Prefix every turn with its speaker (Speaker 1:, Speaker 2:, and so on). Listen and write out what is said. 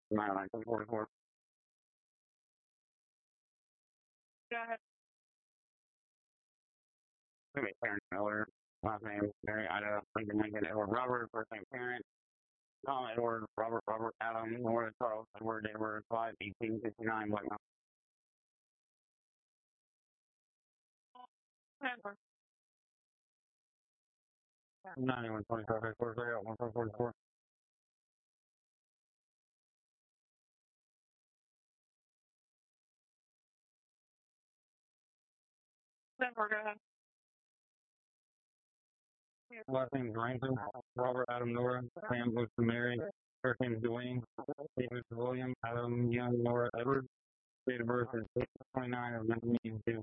Speaker 1: 1944. Go ahead. Parent Miller. Last name Mary Ida Lincoln Edward Robert. First name parent. Tom Edward Robert Adam Laura Charles Edward Edward 5 1859 Blackmount. 91 25 44 144. Go ahead. Last name is Rankin. Robert Adam Nora. Sam Lucy Mary. First name is Dwayne. David William. Adam Young Nora Edward. Date of birth is 29 of 1982.